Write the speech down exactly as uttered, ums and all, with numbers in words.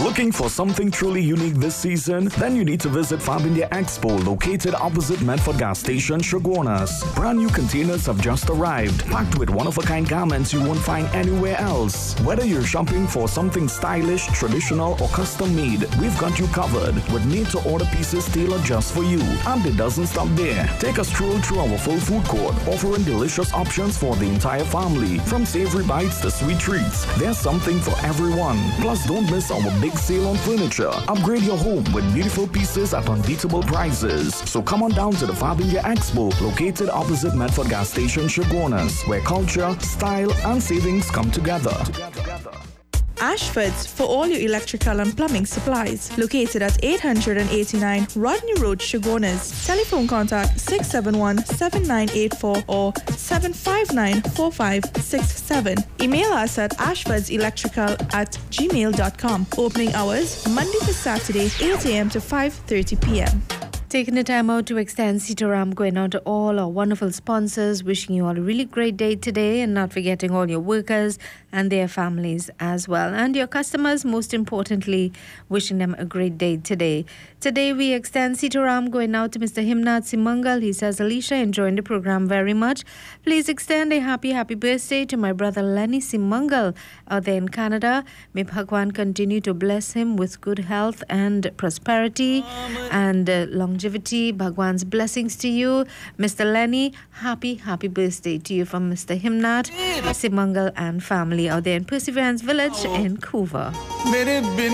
Looking for something truly unique this season? Then you need to visit Fab India Expo, located opposite Medford Gas Station, Shogunas. Brand new containers have just arrived, packed with one-of-a-kind garments you won't find anywhere else. Whether you're shopping for something stylish, traditional, or custom-made, we've got you covered with made-to-order pieces tailored just for you. And it doesn't stop there. Take a stroll through our full food court, offering delicious options for the entire family. From savory bites to sweet treats, there's something for everyone. Plus, don't miss our big sale on furniture. Upgrade your home with beautiful pieces at unbeatable prices. So come on down to the Fab India Expo, located opposite Medford Gas Station, Shogunas, where culture, style, and savings come together. Ashford's for all your electrical and plumbing supplies. Located at eight eighty-nine Rodney Road, Shogunas. Telephone contact six seven one, seven nine eight four or seven five nine, four five six seven. Email us at ashfordselectrical at gmail dot com. Opening hours Monday to Saturday, eight a.m. to five thirty p.m. Taking the time out to extend Sitaram going out to all our wonderful sponsors, wishing you all a really great day today, and not forgetting all your workers and their families as well, and your customers, most importantly, wishing them a great day today. Today we extend Sitaram going out to Mister Himnath Simangal. He says, Alicia, enjoying the program very much. Please extend a happy, happy birthday to my brother Lenny Simangal out there in Canada. May Bhagwan continue to bless him with good health and prosperity and uh, longevity. Bhagwan's blessings to you, Mister Lenny. Happy, happy birthday to you from Mister Himnath Simangal and family out there in Perseverance Village in Couva.